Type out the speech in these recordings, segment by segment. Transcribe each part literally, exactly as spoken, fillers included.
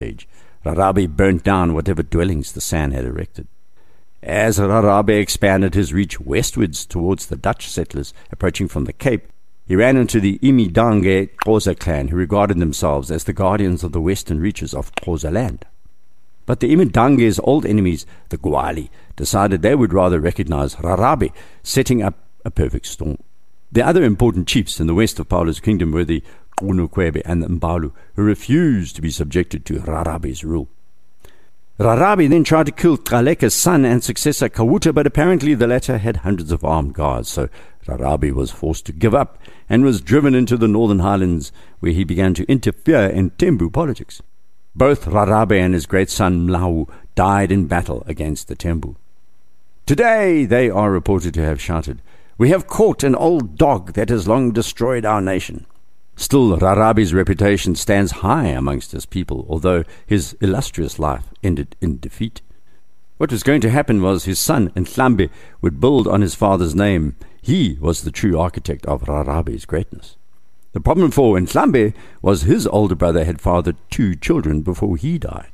age, Rarabe burnt down whatever dwellings the San had erected. As Rarabe expanded his reach westwards towards the Dutch settlers approaching from the Cape, he ran into the Imidange Xhosa clan, who regarded themselves as the guardians of the western reaches of Xhosa land. But the Imidange's old enemies, the Gwali, decided they would rather recognize Rarabe, setting up a perfect storm. The other important chiefs in the west of Paulo's kingdom were the Qunu-Khwebe and the Mbalu, who refused to be subjected to Rarabe's rule. Rarabe then tried to kill Gcaleka's son and successor Kawuta, but apparently the latter had hundreds of armed guards, so Rarabe was forced to give up and was driven into the northern highlands, where he began to interfere in Tembu politics. Both Rarabe and his great son Mlau died in battle against the Tembu. Today they are reported to have shouted, "We have caught an old dog that has long destroyed our nation." Still, Rarabe's reputation stands high amongst his people, although his illustrious life ended in defeat. What was going to happen was his son, Nhlambe, would build on his father's name. He was the true architect of Rarabe's greatness. The problem for Nhlambe was his older brother had fathered two children before he died.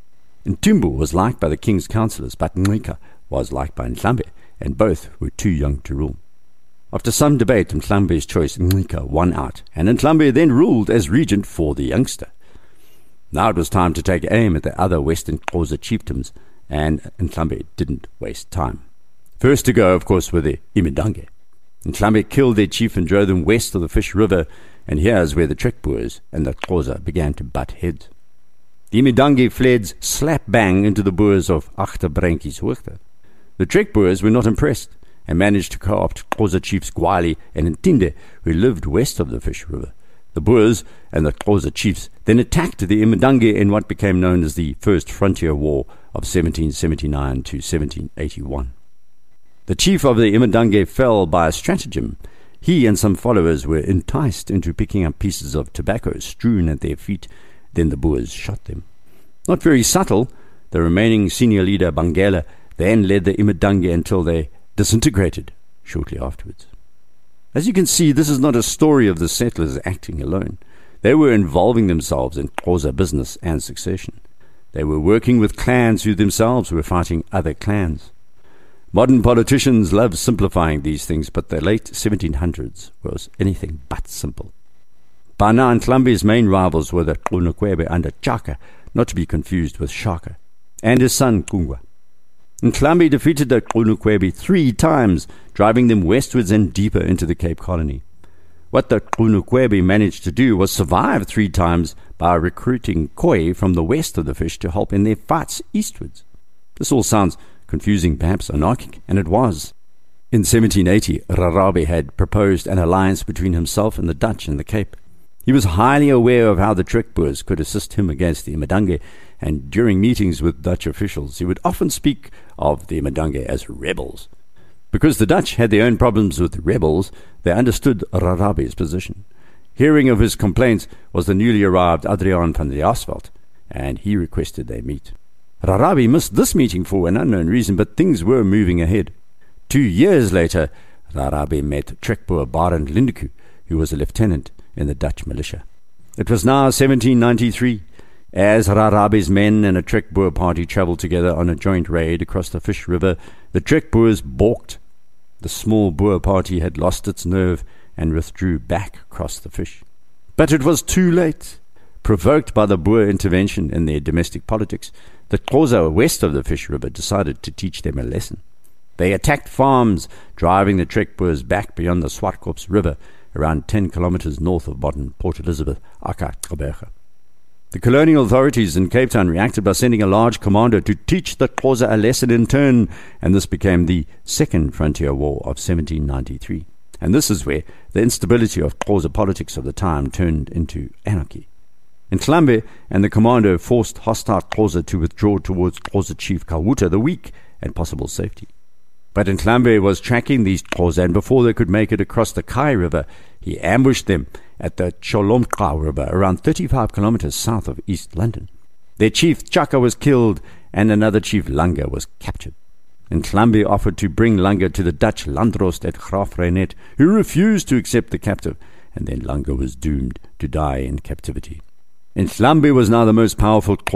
Ntumbu was liked by the king's councillors, but Ncika was liked by Nhlambe, and both were too young to rule. After some debate, Nhlambe's choice, Ncika, won out, and Nhlambe then ruled as regent for the youngster. Now it was time to take aim at the other Western Xhosa chiefdoms, and Nhlambe didn't waste time. First to go, of course, were the Imidange. Nhlambe killed their chief and drove them west of the Fish River, and here's where the Trek Boers and the Xhosa began to butt heads. The Imidange fled slap-bang into the Boers of Agterbrankies Hoogte. The Trek Boers were not impressed, and managed to co-opt Xhosa chiefs Gwali and Ntinde, who lived west of the Fish River. The Boers and the Xhosa chiefs then attacked the Imidange in what became known as the First Frontier War of seventeen seventy-nine to seventeen eighty-one. The chief of the Imidange fell by a stratagem. He and some followers were enticed into picking up pieces of tobacco strewn at their feet. Then the Boers shot them. Not very subtle, the remaining senior leader, Bangela, then led the Imidange until they disintegrated shortly afterwards. As you can see, this is not a story of the settlers acting alone. They were involving themselves in Xhosa business and succession. They were working with clans who themselves were fighting other clans. Modern politicians love simplifying these things, but the late seventeen hundreds was anything but simple. By now, Nhlambe's main rivals were the Qunu-Khwebe under Chaka, not to be confused with Shaka, and his son Kungwa. Nhlambe defeated the Qunu-Khwebe three times, driving them westwards and deeper into the Cape Colony. What the Qunu-Khwebe managed to do was survive three times by recruiting Khoi from the west of the Fish to help in their fights eastwards. This all sounds confusing, perhaps anarchic, and it was. In seventeen eighty, Rarabe had proposed an alliance between himself and the Dutch in the Cape. He was highly aware of how the Trek Boers could assist him against the Imidange, and during meetings with Dutch officials, he would often speak of the Imidange as rebels. Because the Dutch had their own problems with rebels, they understood Rarabe's position. Hearing of his complaints was the newly arrived Adriaan van der Asveld, and he requested they meet. Rarabe missed this meeting for an unknown reason, but things were moving ahead. Two years later, Rarabe met Trek Boer Barend Lindekoe, who was a lieutenant in the Dutch militia. It was now seventeen ninety-three. As Rarabe's men and a Trek Boer party travelled together on a joint raid across the Fish River, the Trek Boers balked. The small Boer party had lost its nerve and withdrew back across the Fish. But it was too late. Provoked by the Boer intervention in their domestic politics, the Xhosa west of the Fish River decided to teach them a lesson. They attacked farms, driving the Trek Boers back beyond the Swartkops River, around ten kilometres north of modern Port Elizabeth, aka Gqeberha. The colonial authorities in Cape Town reacted by sending a large commando to teach the Xhosa a lesson in turn, and this became the Second Frontier War of seventeen ninety-three. And this is where the instability of Xhosa politics of the time turned into anarchy. Nhlambe and the commando forced hostile Xhosa to withdraw towards Xhosa chief Kawuta, the weak and possible safety. But Nhlambe was tracking these Xhosa, and before they could make it across the Khai River, he ambushed them at the Cholomqa River, around thirty-five kilometres south of East London. Their chief Chaka was killed, and another chief Langa was captured. Nhlambe offered to bring Langa to the Dutch Landrost at Graafreinet, who refused to accept the captive, and then Langa was doomed to die in captivity. Ndlambe was now the most powerful